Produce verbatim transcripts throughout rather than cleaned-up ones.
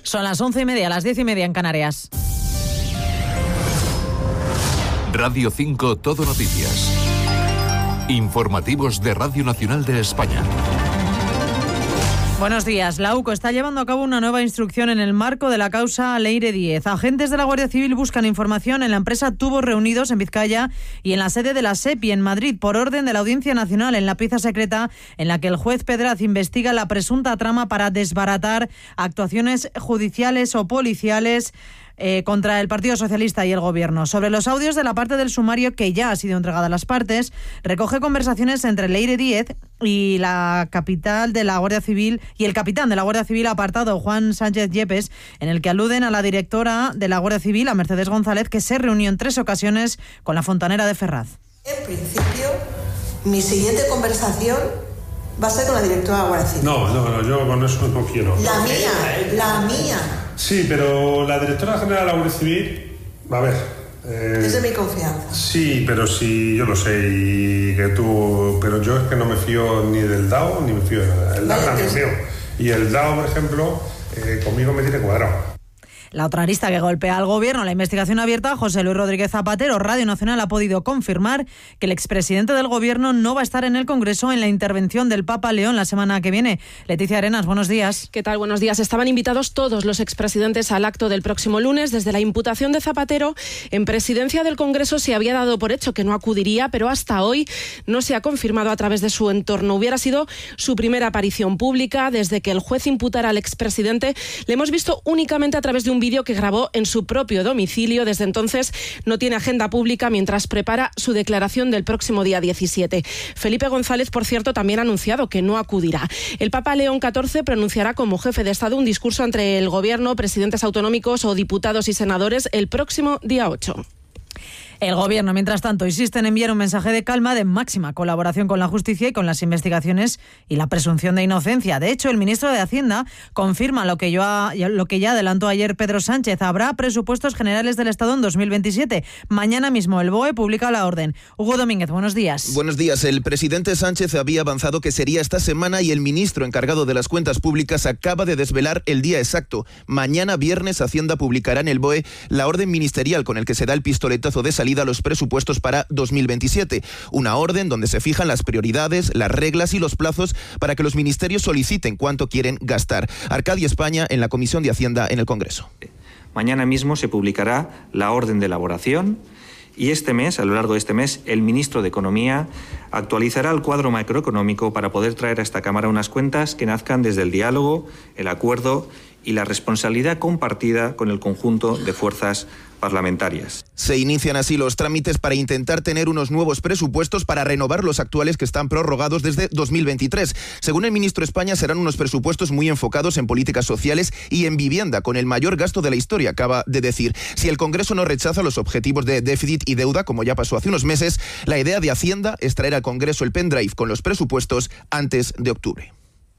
Son las once y media, las diez y media en Canarias. Radio cinco Todo Noticias. Informativos de Radio Nacional de España. Buenos días. La UCO está llevando a cabo una nueva instrucción en el marco de la causa Leire diez. Agentes de la Guardia Civil buscan información en la empresa Tubos Reunidos en Vizcaya y en la sede de la SEPI en Madrid por orden de la Audiencia Nacional en la pieza secreta en la que el juez Pedraz investiga la presunta trama para desbaratar actuaciones judiciales o policiales Eh, contra el Partido Socialista y el Gobierno. Sobre los audios de la parte del sumario que ya ha sido entregada a las partes, recoge conversaciones entre Leire diez y la capital de la Guardia Civil y el capitán de la Guardia Civil apartado, Juan Sánchez Yepes, en el que aluden a la directora de la Guardia Civil, a Mercedes González, que se reunió en tres ocasiones con la fontanera de Ferraz. En principio, mi siguiente conversación va a ser con la directora de la Guardia Civil. No, no, no, yo con eso no quiero. La mía, la mía. Sí, pero la directora general de la Guardia Civil, a ver... Eh, es de mi confianza. Sí, pero sí, yo lo sé, y que tú... Pero yo es que no me fío ni del D A O, ni me fío de nada. El D A O también fío. Y el D A O, por ejemplo, eh, conmigo me tiene cuadrado. La otra arista que golpea al Gobierno, la investigación abierta, José Luis Rodríguez Zapatero. Radio Nacional ha podido confirmar que el expresidente del Gobierno no va a estar en el Congreso en la intervención del Papa León la semana que viene. Leticia Arenas, buenos días. ¿Qué tal? Buenos días. Estaban invitados todos los expresidentes al acto del próximo lunes. Desde la imputación de Zapatero, en presidencia del Congreso se había dado por hecho que no acudiría, pero hasta hoy no se ha confirmado a través de su entorno. Hubiera sido su primera aparición pública desde que el juez imputara al expresidente. Le hemos visto únicamente a través de un vídeo que grabó en su propio domicilio. Desde entonces no tiene agenda pública mientras prepara su declaración del próximo día diecisiete. Felipe González, por cierto, también ha anunciado que no acudirá. El Papa León catorce pronunciará como jefe de Estado un discurso entre el Gobierno, presidentes autonómicos o diputados y senadores el próximo día ocho. El Gobierno, mientras tanto, insiste en enviar un mensaje de calma, de máxima colaboración con la justicia y con las investigaciones y la presunción de inocencia. De hecho, el ministro de Hacienda confirma lo que, yo ha, lo que ya adelantó ayer Pedro Sánchez. Habrá presupuestos generales del Estado en dos mil veintisiete. Mañana mismo el B O E publica la orden. Hugo Domínguez, buenos días. Buenos días. El presidente Sánchez había avanzado que sería esta semana y el ministro encargado de las cuentas públicas acaba de desvelar el día exacto. Mañana viernes Hacienda publicará en el B O E la orden ministerial con el que se da el pistoletazo de salida a los presupuestos para dos mil veintisiete. Una orden donde se fijan las prioridades, las reglas y los plazos para que los ministerios soliciten cuánto quieren gastar. Arcadia España en la Comisión de Hacienda en el Congreso. Mañana mismo se publicará la orden de elaboración y este mes, a lo largo de este mes, el ministro de Economía actualizará el cuadro macroeconómico para poder traer a esta Cámara unas cuentas que nazcan desde el diálogo, el acuerdo y la responsabilidad compartida con el conjunto de fuerzas parlamentarias. Se inician así los trámites para intentar tener unos nuevos presupuestos para renovar los actuales que están prorrogados desde dos mil veintitrés. Según el ministro de España, serán unos presupuestos muy enfocados en políticas sociales y en vivienda, con el mayor gasto de la historia, acaba de decir. Si el Congreso no rechaza los objetivos de déficit y deuda, como ya pasó hace unos meses, la idea de Hacienda es traer al Congreso el pendrive con los presupuestos antes de octubre.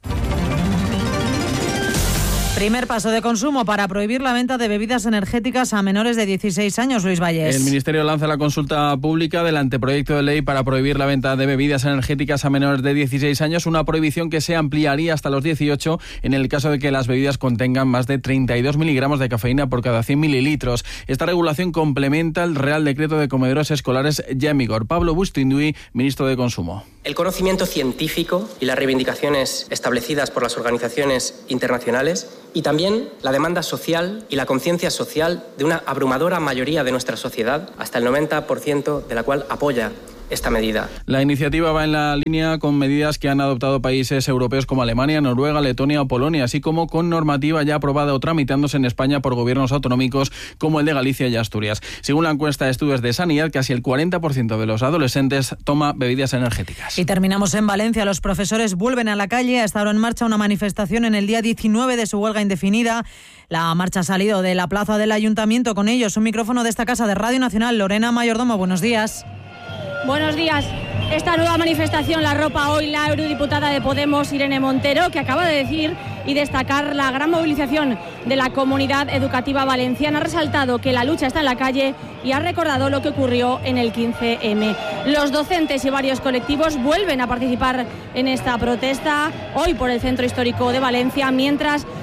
Primer paso de Consumo para prohibir la venta de bebidas energéticas a menores de dieciséis años, Luis Valles. El Ministerio lanza la consulta pública del anteproyecto de ley para prohibir la venta de bebidas energéticas a menores de dieciséis años, una prohibición que se ampliaría hasta los dieciocho en el caso de que las bebidas contengan más de treinta y dos miligramos de cafeína por cada cien mililitros. Esta regulación complementa el Real Decreto de Comedores Escolares ya en vigor. Pablo Bustinduy, ministro de Consumo. El conocimiento científico y las reivindicaciones establecidas por las organizaciones internacionales y también la demanda social y la conciencia social de una abrumadora mayoría de nuestra sociedad, hasta el noventa por ciento de la cual apoya esta medida. La iniciativa va en la línea con medidas que han adoptado países europeos como Alemania, Noruega, Letonia o Polonia, así como con normativa ya aprobada o tramitándose en España por gobiernos autonómicos como el de Galicia y Asturias. Según la encuesta de estudios de Sanidad, casi el cuarenta por ciento de los adolescentes toma bebidas energéticas. Y terminamos en Valencia. Los profesores vuelven a la calle. Está ahora en marcha una manifestación en el día diecinueve de su huelga indefinida. La marcha ha salido de la plaza del Ayuntamiento. Con ellos, un micrófono de esta casa de Radio Nacional. Lorena Mayordomo, buenos días. Buenos días. Esta nueva manifestación la arropa hoy la eurodiputada de Podemos, Irene Montero, que acaba de decir y destacar la gran movilización de la comunidad educativa valenciana. Ha resaltado que la lucha está en la calle y ha recordado lo que ocurrió en el quince eme. Los docentes y varios colectivos vuelven a participar en esta protesta hoy por el centro histórico de Valencia, mientras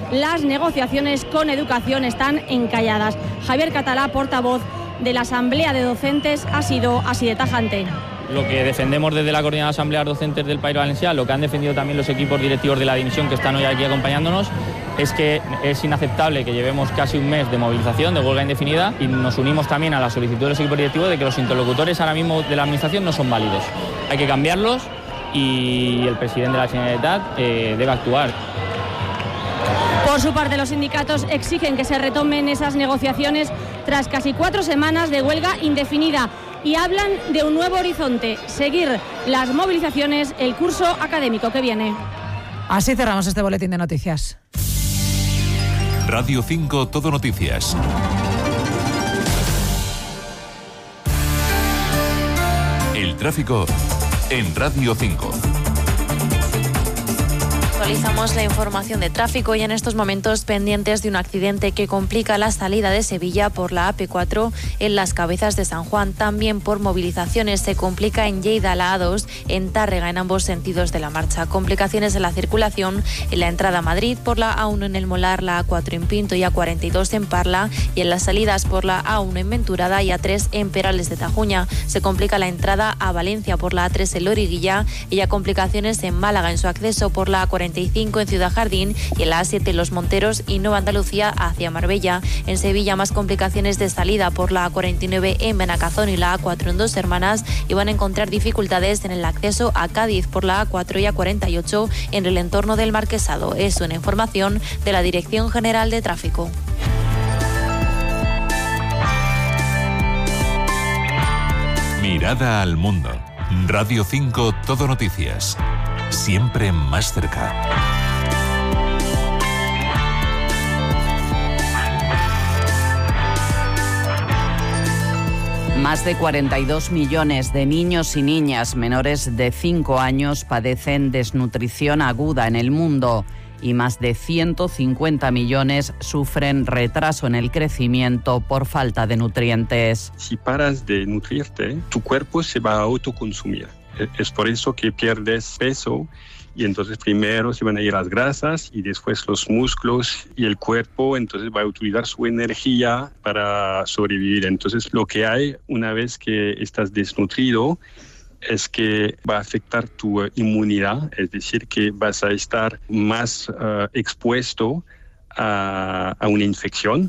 las negociaciones con educación están encalladas. Javier Catalá, portavoz de la Asamblea de Docentes, ha sido así de tajante. Lo que defendemos desde la Coordinadora de Asambleas Docentes del País Valenciano, lo que han defendido también los equipos directivos de la dimisión que están hoy aquí acompañándonos, es que es inaceptable que llevemos casi un mes de movilización, de huelga indefinida, y nos unimos también a la solicitud de los equipos directivos de que los interlocutores ahora mismo de la Administración no son válidos. Hay que cambiarlos y el presidente de la Generalitat eh, debe actuar. Por su parte, los sindicatos exigen que se retomen esas negociaciones tras casi cuatro semanas de huelga indefinida y hablan de un nuevo horizonte, seguir las movilizaciones el curso académico que viene. Así cerramos este boletín de noticias. Radio cinco Todo Noticias. El tráfico en Radio cinco. Actualizamos la información de tráfico y en estos momentos pendientes de un accidente que complica la salida de Sevilla por la A P cuatro en Las Cabezas de San Juan. También por movilizaciones se complica en Lleida la A dos, en Tárrega en ambos sentidos de la marcha. Complicaciones en la circulación en la entrada a Madrid por la A uno en El Molar, la A cuatro en Pinto y A cuarenta y dos en Parla, y en las salidas por la A uno en Venturada y A tres en Perales de Tajuña. Se complica la entrada a Valencia por la A tres en Loriguilla y ya complicaciones en Málaga en su acceso por la A cuarenta y cinco en Ciudad Jardín y en la A siete en Los Monteros y Nueva Andalucía hacia Marbella. En Sevilla más complicaciones de salida por la A cuarenta y nueve en Benacazón y la A cuatro en Dos Hermanas, y van a encontrar dificultades en el acceso a Cádiz por la A cuatro y A cuarenta y ocho en el entorno del Marquesado. Es una información de la Dirección General de Tráfico. Mirada al mundo. Radio cinco Todo Noticias. Siempre más cerca. Más de cuarenta y dos millones de niños y niñas menores de cinco años padecen desnutrición aguda en el mundo y más de ciento cincuenta millones sufren retraso en el crecimiento por falta de nutrientes. Si paras de nutrirte, tu cuerpo se va a autoconsumir. Es por eso que pierdes peso y entonces primero se van a ir las grasas y después los músculos y el cuerpo, entonces va a utilizar su energía para sobrevivir. Entonces lo que hay una vez que estás desnutrido es que va a afectar tu uh, inmunidad, es decir, que vas a estar más uh, expuesto a, a una infección.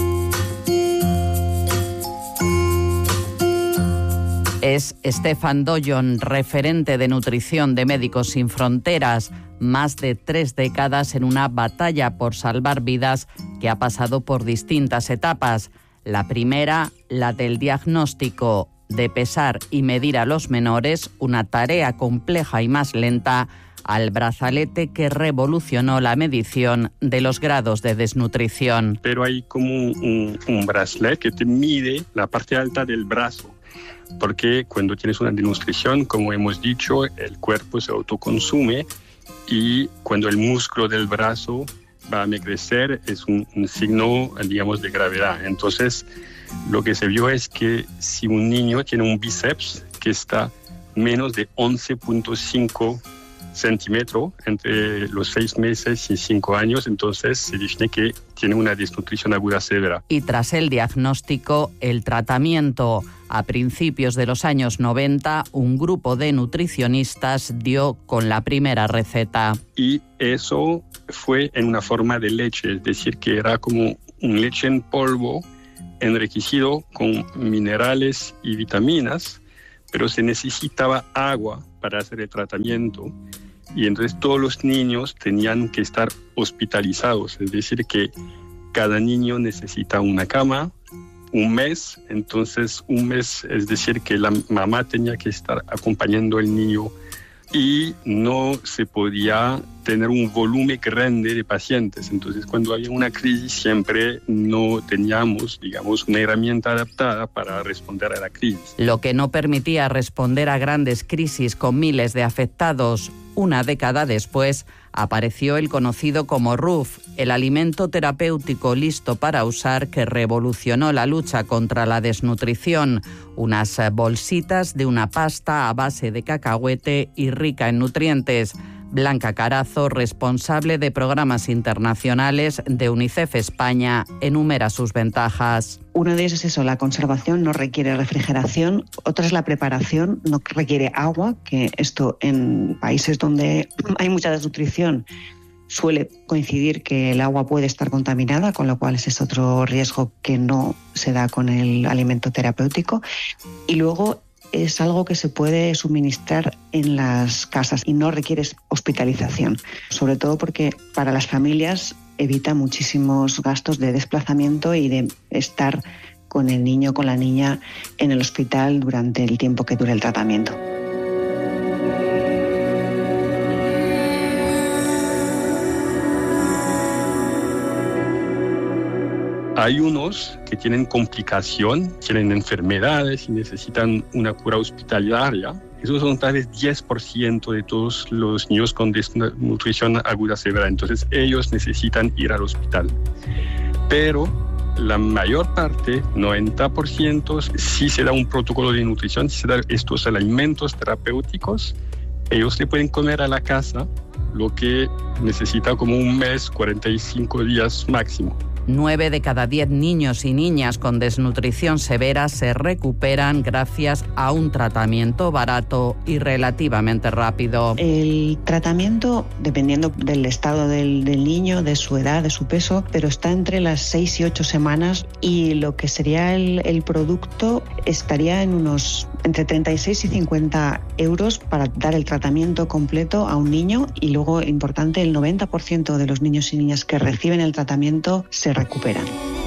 Es Stefan Doyon, referente de nutrición de Médicos Sin Fronteras, más de tres décadas en una batalla por salvar vidas que ha pasado por distintas etapas. La primera, la del diagnóstico, de pesar y medir a los menores, una tarea compleja y más lenta, al brazalete que revolucionó la medición de los grados de desnutrición. Pero hay como un, un brazalete que te mide la parte alta del brazo, porque cuando tienes una desnutrición, como hemos dicho, el cuerpo se autoconsume y cuando el músculo del brazo va a envejecer es un, un signo, digamos, de gravedad. Entonces, lo que se vio es que si un niño tiene un bíceps que está menos de once punto cinco centímetros entre los seis meses y cinco años, entonces se define que tiene una desnutrición aguda severa. Y tras el diagnóstico, el tratamiento. A principios de los años noventa, un grupo de nutricionistas dio con la primera receta. Y eso fue en una forma de leche, es decir, que era como un leche en polvo enriquecido con minerales y vitaminas, pero se necesitaba agua para hacer el tratamiento y entonces todos los niños tenían que estar hospitalizados, es decir, que cada niño necesita una cama, un mes, entonces un mes, es decir, que la mamá tenía que estar acompañando al niño y no se podía tener un volumen grande de pacientes. Entonces, cuando había una crisis, siempre no teníamos, digamos, una herramienta adaptada para responder a la crisis. Lo que no permitía responder a grandes crisis con miles de afectados. Una década después, apareció el conocido como R U F, el alimento terapéutico listo para usar que revolucionó la lucha contra la desnutrición. Unas bolsitas de una pasta a base de cacahuete y rica en nutrientes. Blanca Carazo, responsable de programas internacionales de UNICEF España, enumera sus ventajas. Uno de ellos es eso, la conservación no requiere refrigeración. Otra es la preparación, no requiere agua, que esto en países donde hay mucha desnutrición suele coincidir que el agua puede estar contaminada, con lo cual ese es otro riesgo que no se da con el alimento terapéutico. Y luego es algo que se puede suministrar en las casas y no requiere hospitalización, sobre todo porque para las familias evita muchísimos gastos de desplazamiento y de estar con el niño o con la niña en el hospital durante el tiempo que dure el tratamiento. Hay unos que tienen complicación, tienen enfermedades y necesitan una cura hospitalaria. Esos son tal vez diez por ciento de todos los niños con desnutrición aguda severa. Entonces ellos necesitan ir al hospital. Pero la mayor parte, noventa por ciento, si se da un protocolo de nutrición, si se dan estos alimentos terapéuticos, ellos le pueden comer a la casa lo que necesita como un mes, cuarenta y cinco días máximo. Nueve de cada diez niños y niñas con desnutrición severa se recuperan gracias a un tratamiento barato y relativamente rápido. El tratamiento, dependiendo del estado del, del niño, de su edad, de su peso, pero está entre las seis y ocho semanas, y lo que sería el, el producto estaría en unos entre treinta y seis y cincuenta euros para dar el tratamiento completo a un niño. Y luego, importante, el noventa por ciento de los niños y niñas que reciben el tratamiento se recuperan.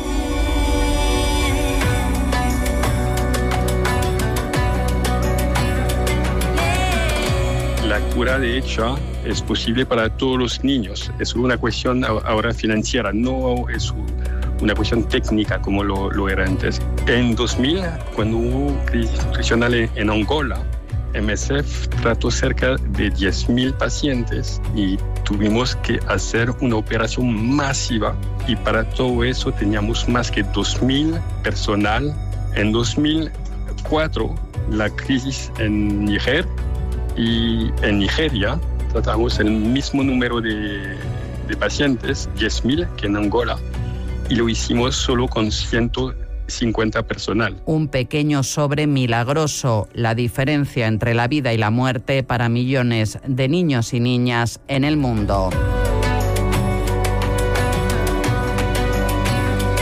La cura, de hecho, es posible para todos los niños. Es una cuestión ahora financiera, no es una cuestión técnica como lo, lo era antes. En dos mil, cuando hubo crisis nutricional en, en Angola, M S F trató cerca de diez mil pacientes y tuvimos que hacer una operación masiva, y para todo eso teníamos más que dos mil personal. En dos mil cuatro, la crisis en Níger, y en Nigeria tratamos el mismo número de, de pacientes, diez mil, que en Angola, y lo hicimos solo con ciento cincuenta personal. Un pequeño sobre milagroso, la diferencia entre la vida y la muerte para millones de niños y niñas en el mundo.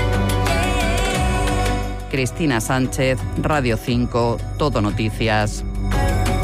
Cristina Sánchez, Radio cinco, Todo Noticias.